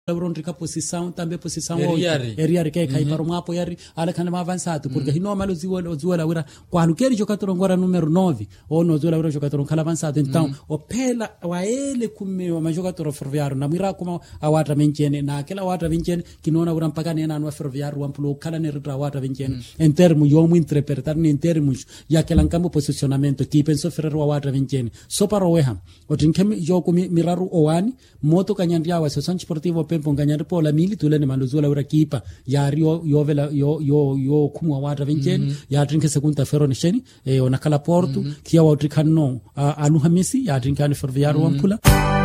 Rondrika posição também posição eriari que cai para uma apoiar ala kana avançado porque hino malo ziwala ura quando quer jogador agora número 9 ou no zola ura jogador kala avançado então o pela wa ele come o jogador ferroviário na mira como a wata vencene na aquela wata vencene que não na ura pagane na no ferroviário ampulo kala ne ritra wata vencene em termos yo mu interpretar em termos ya aquela campo posicionamento que pensou ferro wata vencene só para o erro o tinkem jogo miraru oani moto kanyandia wa associação esportiva pempo nganyari pola mili tulene manuzula ura kipa yari yo vela yo kumwa wata vencene ya trinke segunda ferro nisheni onakala porto kia wa trikano anu hamisi ya trinkani ferroviário ampula